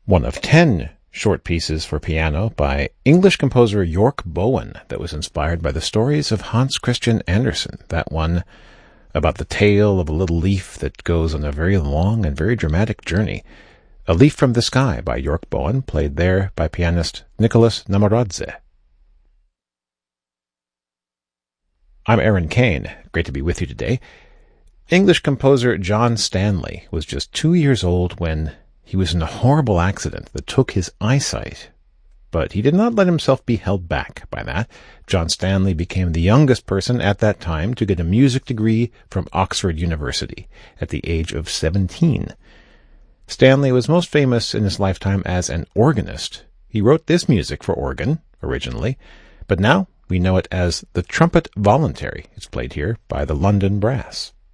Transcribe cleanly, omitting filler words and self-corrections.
one of 10 short pieces for piano by English composer York Bowen that was inspired by the stories of Hans Christian Andersen, that one about the tale of a little leaf that goes on a very long and very dramatic journey. A Leaf from the Sky by York Bowen, played there by pianist Nicholas Namoradze. I'm Aaron Kane. Great to be with you today. English composer John Stanley was just 2 years old when he was in a horrible accident that took his eyesight. But he did not let himself be held back by that. John Stanley became the youngest person at that time to get a music degree from Oxford University at the age of 17. Stanley was most famous in his lifetime as an organist. He wrote this music for organ, originally, but now we know it as the Trumpet Voluntary. It's played here by the London Brass.